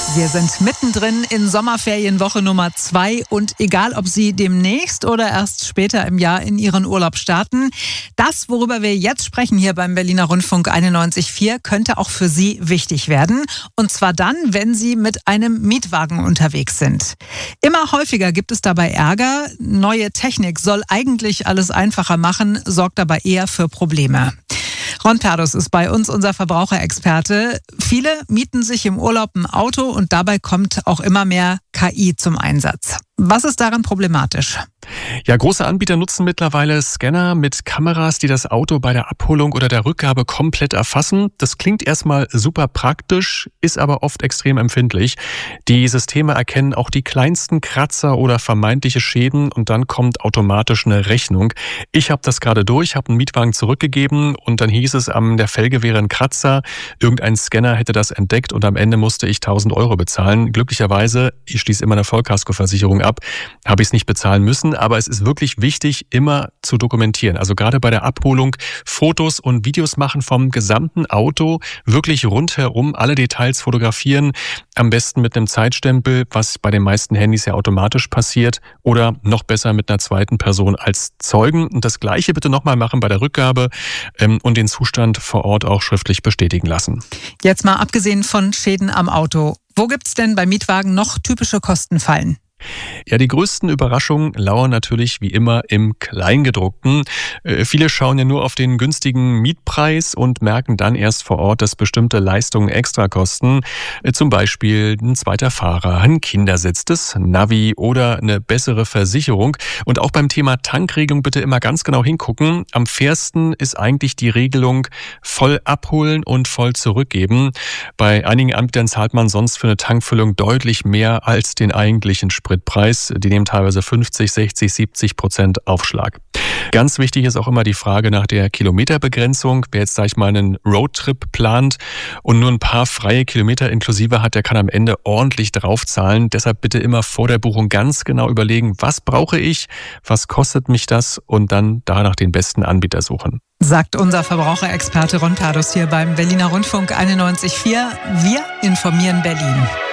Wir sind mittendrin in Sommerferienwoche Nummer 2 und egal, ob Sie demnächst oder erst später im Jahr in Ihren Urlaub starten, das, worüber wir jetzt sprechen hier beim Berliner Rundfunk 91.4, könnte auch für Sie wichtig werden. Und zwar dann, wenn Sie mit einem Mietwagen unterwegs sind. Immer häufiger gibt es dabei Ärger. Neue Technik soll eigentlich alles einfacher machen, sorgt dabei eher für Probleme. Ron Perdus ist bei uns unser Verbraucherexperte. Viele mieten sich im Urlaub ein Auto und dabei kommt auch immer mehr KI zum Einsatz. Was ist daran problematisch? Ja, große Anbieter nutzen mittlerweile Scanner mit Kameras, die das Auto bei der Abholung oder der Rückgabe komplett erfassen. Das klingt erstmal super praktisch, ist aber oft extrem empfindlich. Die Systeme erkennen auch die kleinsten Kratzer oder vermeintliche Schäden und dann kommt automatisch eine Rechnung. Ich habe das gerade durch, habe einen Mietwagen zurückgegeben und dann hieß es, an der Felge wäre ein Kratzer. Irgendein Scanner hätte das entdeckt und am Ende musste ich 1.000 Euro bezahlen. Glücklicherweise, ich schließe immer eine Vollkaskoversicherung ab, habe ich es nicht bezahlen müssen. Aber es ist wirklich wichtig, immer zu dokumentieren. Also gerade bei der Abholung Fotos und Videos machen vom gesamten Auto, wirklich rundherum alle Details fotografieren. Am besten mit einem Zeitstempel, was bei den meisten Handys ja automatisch passiert. Oder noch besser mit einer zweiten Person als Zeugen. Und das Gleiche bitte nochmal machen bei der Rückgabe und den Zustand vor Ort auch schriftlich bestätigen lassen. Jetzt mal abgesehen von Schäden am Auto. Wo gibt's denn bei Mietwagen noch typische Kostenfallen? Ja, die größten Überraschungen lauern natürlich wie immer im Kleingedruckten. Viele schauen ja nur auf den günstigen Mietpreis und merken dann erst vor Ort, dass bestimmte Leistungen extra kosten. Zum Beispiel ein zweiter Fahrer, ein Kindersitz, das Navi oder eine bessere Versicherung. Und auch beim Thema Tankregelung bitte immer ganz genau hingucken. Am fairsten ist eigentlich die Regelung voll abholen und voll zurückgeben. Bei einigen Anbietern zahlt man sonst für eine Tankfüllung deutlich mehr als den eigentlichen Spritpreis. Die nehmen teilweise 50, 60, 70% Aufschlag. Ganz wichtig ist auch immer die Frage nach der Kilometerbegrenzung. Wer jetzt, sag ich mal, einen Roadtrip plant und nur ein paar freie Kilometer inklusive hat, der kann am Ende ordentlich draufzahlen. Deshalb bitte immer vor der Buchung ganz genau überlegen, was brauche ich, was kostet mich das und dann danach den besten Anbieter suchen. Sagt unser Verbraucherexperte Ron Perdus hier beim Berliner Rundfunk 91.4. Wir informieren Berlin.